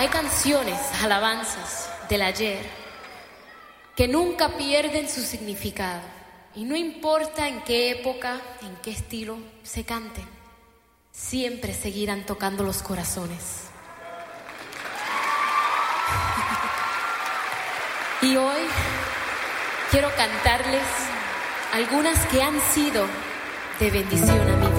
Hay canciones, alabanzas del ayer que nunca pierden su significado. Y no importa en qué época, en qué estilo se canten, siempre seguirán tocando los corazones. Y hoy quiero cantarles algunas que han sido de bendición a mí.